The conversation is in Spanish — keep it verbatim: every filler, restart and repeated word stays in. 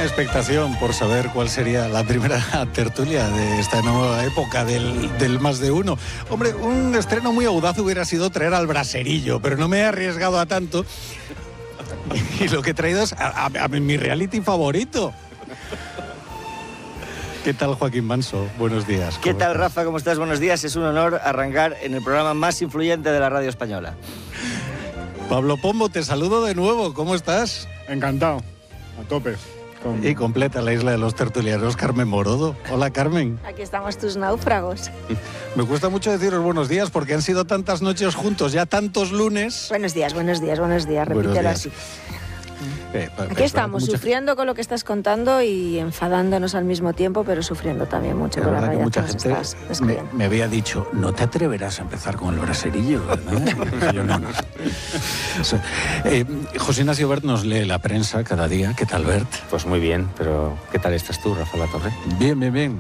expectación por saber cuál sería la primera tertulia de esta nueva época del, del más de uno. Hombre, un estreno muy audaz hubiera sido traer al braserillo, pero no me he arriesgado a tanto. Y lo que he traído es a, a, a mi reality favorito. ¿Qué tal, Joaquín Manso? Buenos días. ¿Qué tal, estás? Rafa? ¿Cómo estás? Buenos días. Es un honor arrancar en el programa más influyente de la radio española. Pablo Pombo, te saludo de nuevo. ¿Cómo estás? Encantado. A tope. Con... Y completa la isla de los tertulianos, Carmen Morodo. Hola, Carmen. Aquí estamos tus náufragos. Me cuesta mucho deciros buenos días porque han sido tantas noches juntos, ya tantos lunes. Buenos días, buenos días, buenos días. Buenos Repítelo días. así. Eh, pa- Aquí pa- estamos, mucha- sufriendo con lo que estás contando y enfadándonos al mismo tiempo, pero sufriendo también mucho Es con la verdad que realidad mucha que nos gente estás me, describiendo. me había dicho, no te atreverás a empezar con el braserillo, ¿verdad? Y yo, no, no. Eso. Eh, José Ignacio Bert nos lee la prensa cada día. ¿Qué tal, Bert? Pues muy bien, pero ¿qué tal estás tú, Rafa La Torre? Bien, bien, bien.